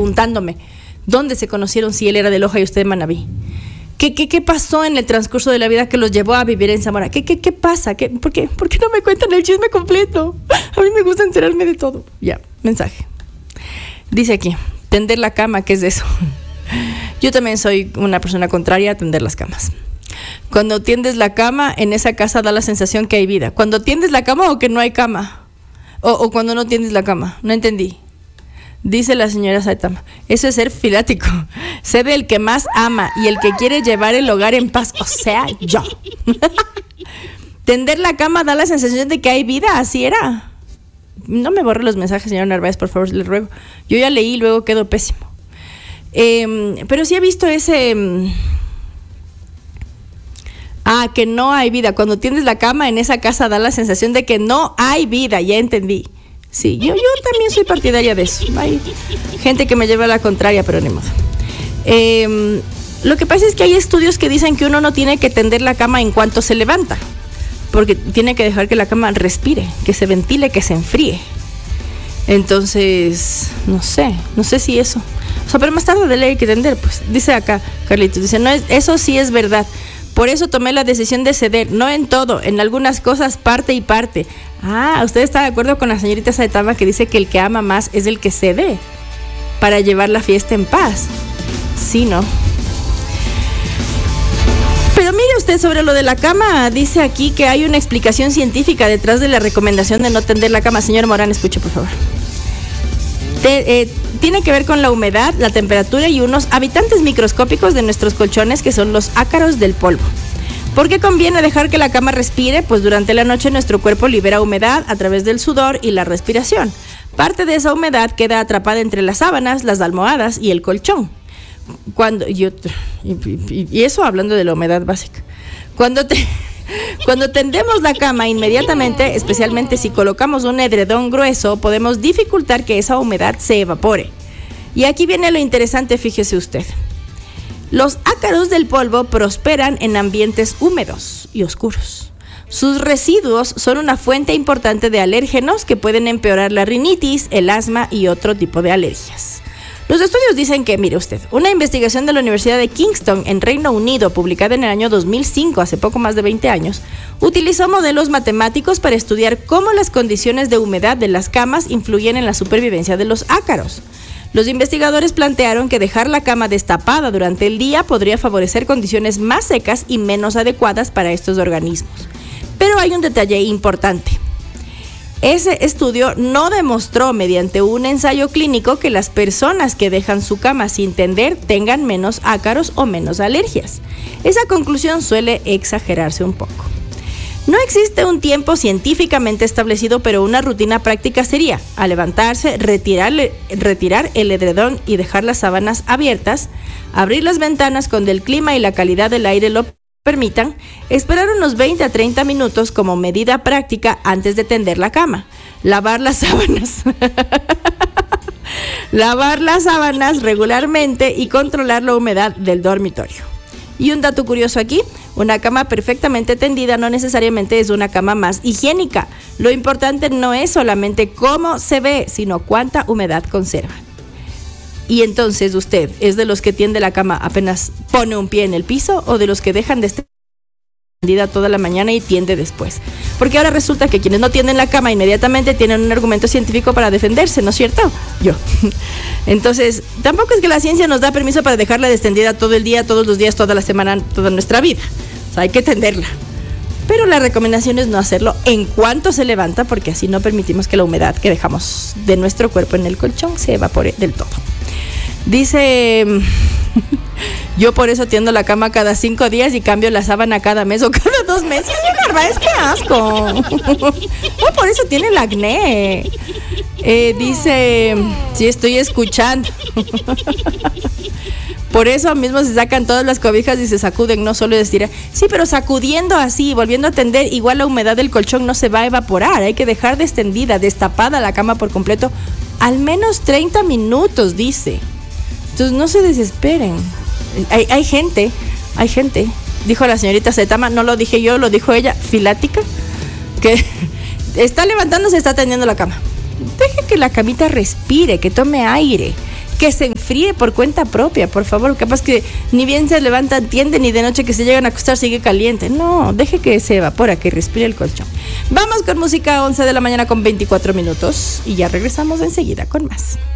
preguntándome dónde se conocieron, si él era de Loja y usted de Manabí. ¿Qué pasó en el transcurso de la vida que los llevó a vivir en Zamora? ¿Qué pasa? ¿Por qué no me cuentan el chisme completo? A mí me gusta enterarme de todo. Ya, mensaje. Dice aquí, tender la cama, ¿qué es eso? Yo también soy una persona contraria a tender las camas. Cuando tiendes la cama, en esa casa da la sensación que hay vida. ¿Cuando tiendes la cama o que no hay cama? O cuando no tiendes la cama. No entendí. Dice la señora Saitama, eso es ser filático. Sé del que más ama y el que quiere llevar el hogar en paz. O sea, yo. Tender la cama da la sensación de que hay vida, así era. No me borre los mensajes, señor Narváez, por favor, le ruego. Yo ya leí y luego quedo pésimo. Pero sí he visto ese... que no hay vida. Cuando tiendes la cama en esa casa da la sensación de que no hay vida, ya entendí. Sí, yo también soy partidaria de eso. Hay gente que me lleva a la contraria, pero ni modo. Lo que pasa es que hay estudios que dicen que uno no tiene que tender la cama en cuanto se levanta, porque tiene que dejar que la cama respire, que se ventile, que se enfríe. Entonces, no sé si eso. O sea, pero más tarde de ley hay que tender, pues. Dice acá, Carlitos, dice, no, eso sí es verdad. Por eso tomé la decisión de ceder, no en todo, en algunas cosas parte y parte. ¿Usted está de acuerdo con la señorita Saitama que dice que el que ama más es el que cede para llevar la fiesta en paz? Sí, ¿no? Pero mire usted, sobre lo de la cama, dice aquí que hay una explicación científica detrás de la recomendación de no tender la cama. Señor Morán, escuche, por favor. Tiene que ver con la humedad, la temperatura y unos habitantes microscópicos de nuestros colchones, que son los ácaros del polvo. ¿Por qué conviene dejar que la cama respire? Pues durante la noche nuestro cuerpo libera humedad a través del sudor y la respiración. Parte de esa humedad queda atrapada entre las sábanas, las almohadas y el colchón. Y eso hablando de la humedad básica. Cuando tendemos la cama inmediatamente, especialmente si colocamos un edredón grueso, podemos dificultar que esa humedad se evapore. Y aquí viene lo interesante, fíjese usted. Los ácaros del polvo prosperan en ambientes húmedos y oscuros. Sus residuos son una fuente importante de alérgenos que pueden empeorar la rinitis, el asma y otro tipo de alergias. Los estudios dicen que, mire usted, una investigación de la Universidad de Kingston en Reino Unido, publicada en el año 2005, hace poco más de 20 años, utilizó modelos matemáticos para estudiar cómo las condiciones de humedad de las camas influyen en la supervivencia de los ácaros. Los investigadores plantearon que dejar la cama destapada durante el día podría favorecer condiciones más secas y menos adecuadas para estos organismos. Pero hay un detalle importante. Ese estudio no demostró mediante un ensayo clínico que las personas que dejan su cama sin tender tengan menos ácaros o menos alergias. Esa conclusión suele exagerarse un poco. No existe un tiempo científicamente establecido, pero una rutina práctica sería, al levantarse, retirar el edredón y dejar las sábanas abiertas, abrir las ventanas cuando el clima y la calidad del aire lo permitan, esperar unos 20 a 30 minutos como medida práctica antes de tender la cama, lavar las sábanas regularmente y controlar la humedad del dormitorio. Y un dato curioso aquí, una cama perfectamente tendida no necesariamente es una cama más higiénica. Lo importante no es solamente cómo se ve, sino cuánta humedad conserva. Y entonces, ¿usted es de los que tiende la cama apenas pone un pie en el piso o de los que dejan de estar tendida toda la mañana y tiende después? Porque ahora resulta que quienes no tienden la cama inmediatamente tienen un argumento científico para defenderse, ¿no es cierto? Yo. Entonces, tampoco es que la ciencia nos da permiso para dejarla extendida todo el día, todos los días, toda la semana, toda nuestra vida. O sea, hay que tenderla. Pero la recomendación es no hacerlo en cuanto se levanta, porque así no permitimos que la humedad que dejamos de nuestro cuerpo en el colchón se evapore del todo. Dice, yo por eso tiendo la cama cada 5 días y cambio la sábana cada mes o cada 2 meses. ¡Qué verdad, es que asco! Oh, por eso tiene el acné. Dice, sí estoy escuchando. Por eso mismo se sacan todas las cobijas y se sacuden, no solo estirar. Sí, pero sacudiendo así, volviendo a tender, igual la humedad del colchón no se va a evaporar. Hay que dejar extendida, destapada la cama por completo, al menos 30 minutos, dice. Entonces no se desesperen. Hay gente, dijo la señorita Saitama, no lo dije yo, lo dijo ella, filática, que está levantándose, está tendiendo la cama. Deje que la camita respire, que tome aire. que se enfríe por cuenta propia, por favor. Capaz que ni bien se levanta, entiende, ni de noche que se llegan a acostar sigue caliente. No, deje que se evapora, que respire el colchón. Vamos con música a 11 de la mañana con 24 minutos y ya regresamos enseguida con más.